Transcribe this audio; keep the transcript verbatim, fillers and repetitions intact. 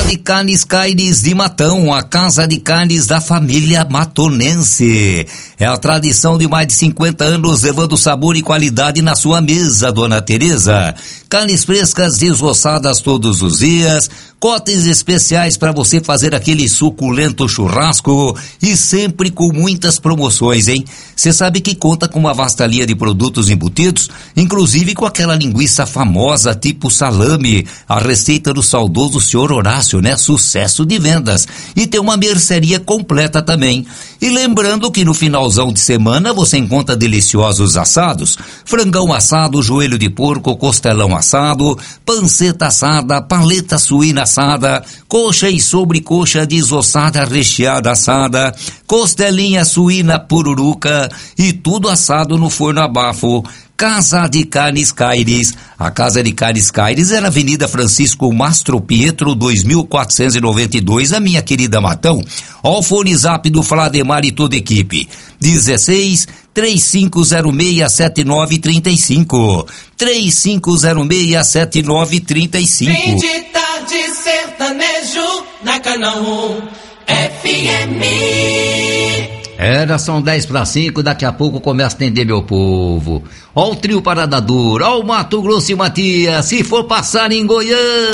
de Carnes Caires de Matão, a casa de carnes da família matonense. É a tradição de mais de cinquenta anos levando sabor e qualidade na sua mesa, dona Tereza. Carnes frescas desossadas todos os dias, cotes especiais para você fazer aquele suculento churrasco e sempre com muitas promoções, hein? Você sabe que conta com uma vasta linha de produtos embutidos, inclusive com aquela linguiça famosa tipo salame, a receita do saudoso senhor Horácio, né? Sucesso de vendas. E tem uma mercearia completa também. E lembrando que no finalzão de semana você encontra deliciosos assados, frangão assado, joelho de porco, costelão assado, panceta assada, paleta suína assada, coxa e sobrecoxa desossada recheada assada, costelinha suína pururuca e tudo assado no forno a bafo. Casa de Carnes Caires. A Casa de Carnes Caires é na Avenida Francisco Mastro Pietro, dois mil quatrocentos e noventa e dois, a minha querida Matão. Ó o fone zap do Flademar e toda a equipe. dezesseis, três cinco zero seis, sete nove três cinco. três cinco zero seis, sete nove três cinco. Fim de tarde sertanejo na Canal um F M. Era, são dez para cinco, daqui a pouco começa a atender meu povo. Ó o trio Parada Dura, ó o Mato Grosso e Matias, se for passar em Goiânia.